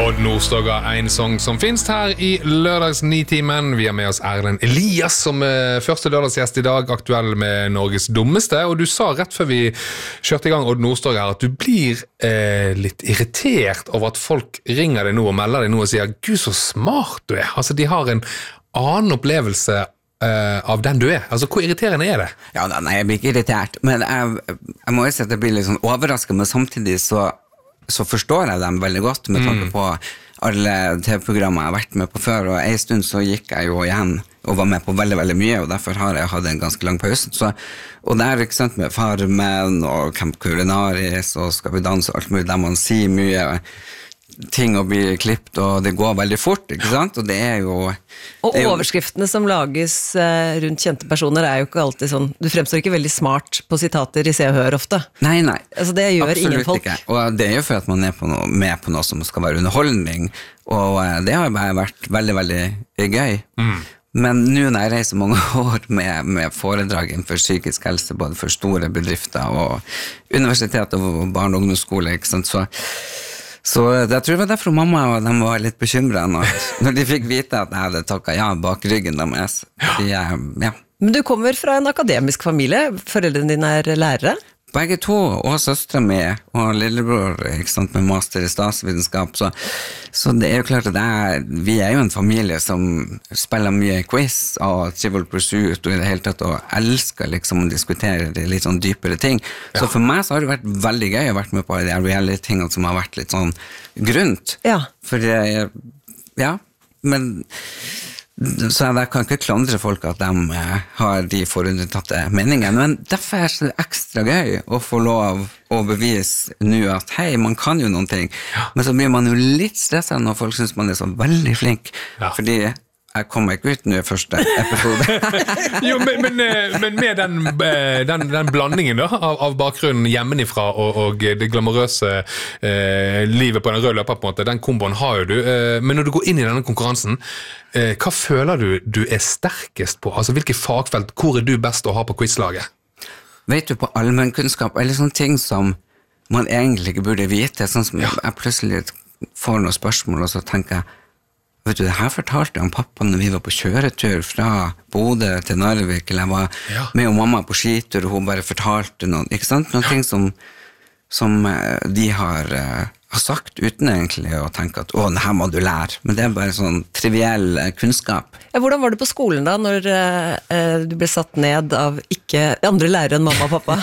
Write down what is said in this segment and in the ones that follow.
Odd Nordstoga, en sång som finnes her i lørdags 9-timen. Vi har med oss Erlend Elias som første lørdagsgjest i dag, aktuell med Norges dummeste. Og du sa rett før vi kjørte i gang Odd Nordstoga her, at du blir litt irritert over at folk ringer deg nå og melder deg nå og sier «Gud, så smart du er!» Altså, de har en annen opplevelse av den du er. Altså, hvor irriterende er det? Ja, nei, jeg blir ikke irritert, men jeg må jo si at jeg blir litt sånn overrasket, men samtidig så forstår jeg dem veldig godt med tanke på alle TV-programmer jeg har vært med på før, og en stund så gikk jeg jo igjen og var med på veldig, veldig mye, og derfor har jeg hatt en ganske lang pause. Og det er ikke sant med Farmen og Camp Culinaris og Skal vi danse og alt mulig, der man sier mye ting og blir klippet, og det går veldig fort, ikke sant? Og det er jo... Og overskriftene som lages rundt kjente personer er jo ikke alltid sånn, du fremstår ikke veldig smart på sitater i Se og Hør ofte. Nei, altså det gjør absolutt ingen folk. Ikke. Og det er jo for at man er med på noe som skal være underholdning, og det har bare vært veldig, veldig gøy. Men nå når jeg reiser mange år med foredrag innenfor psykisk helse, både for store bedrifter og universitet og barne- og ungdomsskole, ikke sant, så jeg tror det var derfor mamma og de var litt bekymret når de fikk vite at jeg hadde takket ja bak ryggen deres. Ja. Men du kommer fra en akademisk familie, foreldrene dine er lærere? Begge to, og søstre med, og lillebror, ikke sant, med master i statsvitenskap, så det er jo klart at vi er jo en familie som spiller mye quiz og Trivial Pursuit og i det hele tatt, og elsker liksom å diskutere de litt sånn dypere ting. Så for meg så har det vært veldig gøy å vært med på de reality-tingene som har vært litt sånn grunt. Ja. Men... Så jeg kan ikke klandre folk at de har de forundertatte meningene, men derfor er det ekstra gøy å få lov å bevise nå at hei, man kan jo noen ting, men så blir man jo litt stresset når folk synes man er så veldig flink, fordi jeg kommer ikke ut nå i første episode. Jo, men med den blandingen da, av bakgrunnen hjemmefra og det glamorøse livet på den røde løper, på en måte, den komboen har jo du. Men når du går inn i denne konkurransen, hva føler du er sterkest på? Altså, hvilke fagfelt, hvor er du best å ha på quizlaget? Vet du, på allmennkunnskap, eller sånne ting som man egentlig ikke burde vite, sånn som jeg plutselig får noen spørsmål, og så tenker jeg, vet du, det her fortalte jeg om pappa når vi var på kjøretur fra Bodø til Narvik, eller jeg var med og mamma på skitur, og hun bare fortalte noen, ikke sant? Noen ting som de har sagt uten egentlig å tenke at, det her må du lære, men det er bare sånn triviell kunnskap. Ja, hvordan var det på skolen da, når du ble satt ned av ikke andre lærere enn mamma og pappa?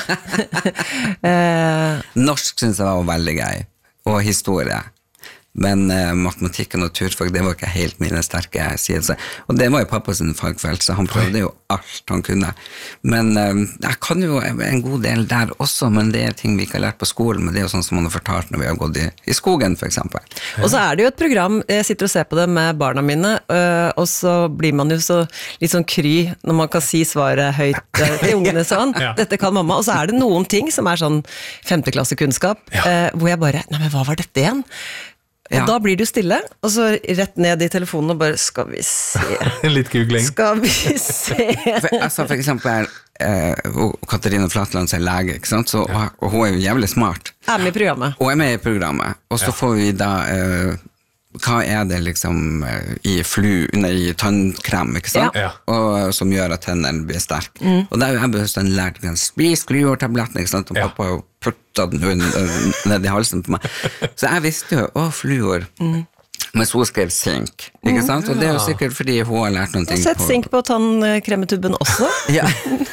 Norsk synes jeg var veldig gøy, og historie. Men matematikk og naturfag, det var ikke helt mine sterke sider. Og det var jo pappas fagfelt, så han prøvde jo alt han kunne. Men jeg kan jo en god del der også, men det er ting vi ikke har lært på skolen, men det er jo sånn som man har fortalt når vi har gått i skogen, for eksempel. Og så er det jo et program, jeg sitter og ser på det med barna mine, og så blir man jo så litt sånn kry når man kan si svaret høyt til ungene sånn, dette kan mamma, og så er det noen ting som er sånn 5. klasse kunnskap, hvor jeg bare, nei, men hva var dette igjen? Og da blir du stille, og så rett ned i telefonen og bare, skal vi se. Litt googling. Skal vi se. For eksempel, Katarina Flatland er lege, ikke sant? Og hun er jo jævlig smart. Er med i programmet. Og er med i programmet. Og så får vi da, hva er det liksom i tannkrem, ikke sant? Og som gjør at tennene blir sterk. Og da har jeg bestandig lært å spise fluortabletten, ikke sant? Og pappa har puttet den ned i halsen på meg. Så jeg visste jo, fluor. Men så skrev zink, ikke sant? Og det er jo sikkert fordi hun har lært noen ting på... Sett zink på tannkremetuben også. Ja.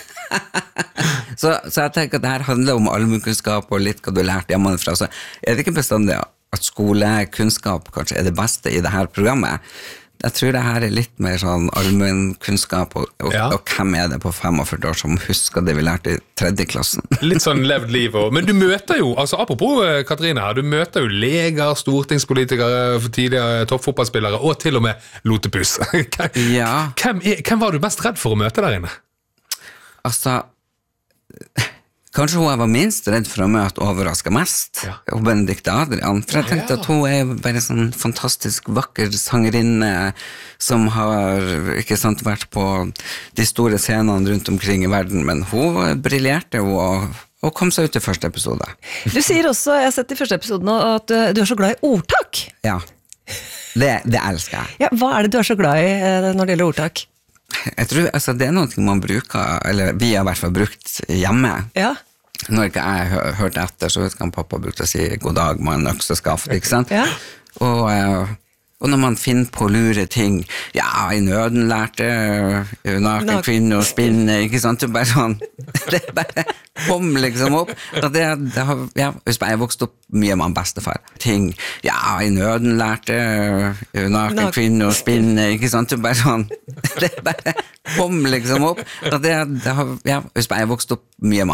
Så jeg tenker at det her handler om allmennkunnskap og litt hva du har lært hjemmefra. Så er det ikke bestandig at skolekunnskap kanskje er det beste i det her programmet. Jeg tror det her er litt mer sånn allmennkunnskap, og hvem er det på 45 år som husker det vi lærte i 3. klassen? Litt sånn levd liv. Men du møter jo, altså apropos Katarina her, du møter jo leger, stortingspolitikere, tidligere toppfotballspillere, og til og med lotepus. Hvem var du mest redd for å møte der inne? Altså... Kanskje hun jeg var minst redd for å møte overrasket mest, og Benedikte Adrian, for jeg tenkte at hun er bare sånn fantastisk vakker sangerinne som har, ikke sant, vært på de store scenene rundt omkring i verden, men hun briljerte og kom seg ut i første episode. Du sier også, jeg har sett i første episode nå, at du er så glad i ordtak. Ja. Det elsker jeg. Ja, hva er det du er så glad i når det gjelder ordtak? Jeg tror altså, det er noe man bruker, eller vi har i hvert fall brukt hjemme. Ja. Når ikke jeg hørte etter, så vet jeg pappa brukte å si god dag, man økse skaft, ikke sant? Ja. Og når man finner på lure ting, ja, i nøden lærte naken kvinne å spinne, ikke sant? Det bare sånn, det bare kom liksom opp. Hvis jeg vokste opp mye med en bestefar, ting, ja, i nøden lærte naken kvinne å spinne, ikke sant? Det bare sånn, det bare kom liksom opp. Hvis jeg vokste opp mye med